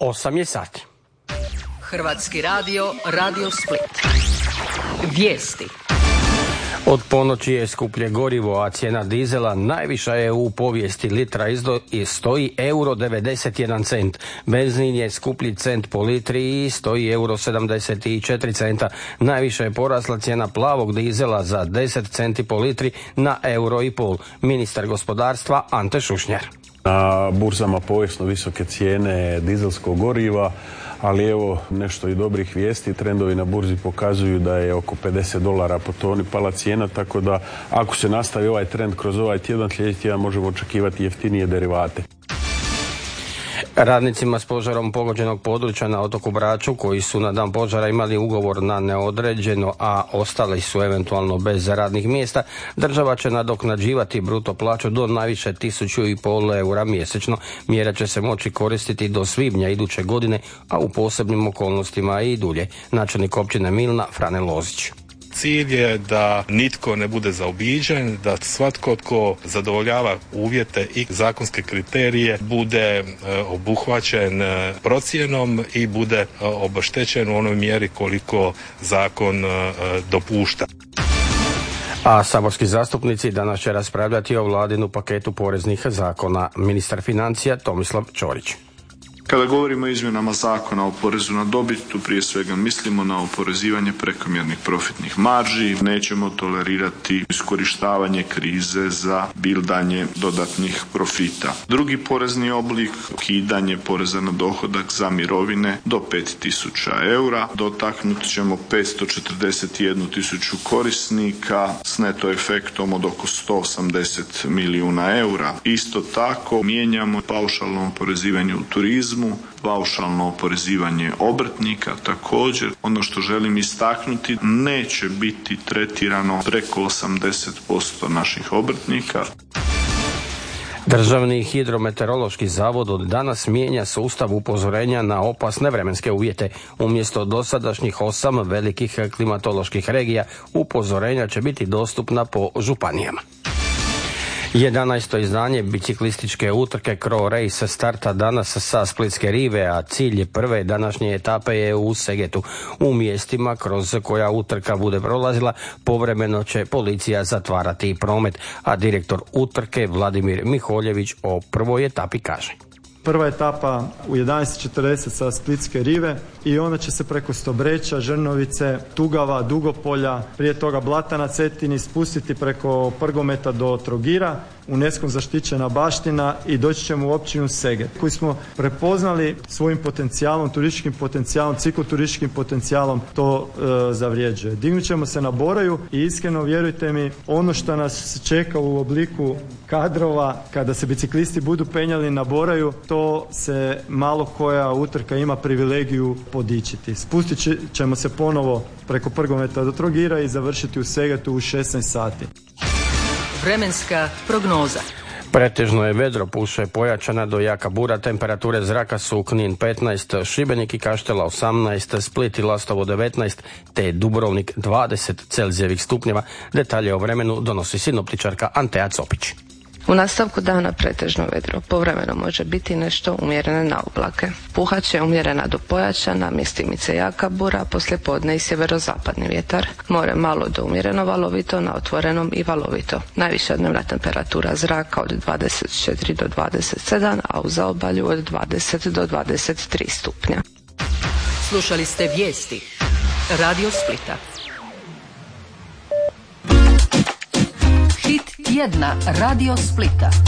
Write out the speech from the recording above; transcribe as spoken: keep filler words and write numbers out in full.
osam je sati. Hrvatski radio, Radio Split. Vijesti. Od ponoći je skuplje gorivo, a cijena dizela najviša je u povijesti. Litra izdo i stoji euro devedeset jedan cent. Benzin je skuplji cent po litri i stoji euro sedamdeset četiri centa. Najviše je porasla cijena plavog dizela za deset centi po litri na euro i pol. Ministar gospodarstva Ante Šušnjar. Na burzama povijesno visoke cijene dizelskog goriva, ali evo nešto i dobrih vijesti. Trendovi na burzi pokazuju da je oko pedeset dolara po toni pala cijena, tako da ako se nastavi ovaj trend kroz ovaj tjedan, sljedeći tjedan možemo očekivati jeftinije derivate. Radnicima s požarom pogođenog područja na otoku Braču, koji su na dan požara imali ugovor na neodređeno, a ostali su eventualno bez radnih mjesta, država će nadoknađivati bruto plaću do najviše tisuću i pol eura mjesečno. Mjera će se moći koristiti do svibnja iduće godine, a u posebnim okolnostima i dulje. Načelnik općine Milna Frane Lozić. Cilj je da nitko ne bude zaobiđen, da svatko tko zadovoljava uvjete i zakonske kriterije bude e, obuhvaćen e, procjenom i bude e, obeštećen u onoj mjeri koliko zakon e, dopušta. A saborski zastupnici danas će raspravljati o vladinu paketu poreznih zakona. Ministar financija Tomislav Ćorić. Kada govorimo o izmjenama zakona o porezu na dobit, tu prije svega mislimo na oporezivanje prekomjernih profitnih marži. Nećemo tolerirati iskorištavanje krize za bildanje dodatnih profita. Drugi porezni oblik, ukidanje poreza na dohodak za mirovine do pet tisuća eura. Dotaknut ćemo petsto četrdeset jednu tisuću korisnika s neto efektom od oko sto osamdeset milijuna eura. Isto tako mijenjamo paušalno oporezivanje u turizmu, paušalno oporezivanje obrtnika. Također, ono što želim istaknuti, neće biti tretirano preko osamdeset posto naših obrtnika. Državni hidrometeorološki zavod od danas mijenja sustav upozorenja na opasne vremenske uvjete. Umjesto dosadašnjih osam velikih klimatoloških regija, upozorenja će biti dostupna po županijama. jedanaesto izdanje biciklističke utrke Cro Race starta danas sa Splitske rive, a cilj prve današnje etape je u Segetu. U mjestima kroz koja utrka bude prolazila povremeno će policija zatvarati promet, a direktor utrke Vladimir Miholjević o prvoj etapi kaže. Prva etapa u jedanaest četrdeset sa Splitske rive i ona će se preko Stobreća, Žrnovice, Tugava, Dugopolja, prije toga Blata na Cetini spustiti preko Prgometa do Trogira, UNESCO zaštićena baština i doći ćemo u općinu Seget, koji smo prepoznali svojim potencijalom, turističkim potencijalom, cikloturističkim potencijalom to e, zavrijeđuje. Dignut ćemo se na Boraju i iskreno vjerujte mi, ono što nas čeka u obliku kadrova kada se biciklisti budu penjali na Boraju, to se malo koja utrka ima privilegiju podičiti. Spustit ćemo se ponovo preko Prgometa do Trogira i završiti u Segetu u šesnaest sati. Vremenska prognoza. Pretežno je vedro, puše pojačana do jaka bura, temperature zraka su Knin petnaest, Šibenik i Kaštela osamnaest, Split i Lastovo devetnaest, te Dubrovnik dvadeset Celzijevih stupnjeva. Detalje o vremenu donosi sinoptičarka Antea Copić. U nastavku dana pretežno vedro, povremeno može biti nešto umjerene na oblake. Puhat će umjerena do pojačana, mjestimice jaka bura, poslijepodne i sjeverozapadni vjetar. More malo do umjereno valovito, na otvorenom i valovito. Najviša dnevna temperatura zraka od dvadeset četiri do dvadeset sedam, a u zaobalju od dvadeset do dvadeset tri stupnja. Slušali ste vijesti Radio Splita. Hit tjedna Radio Splita.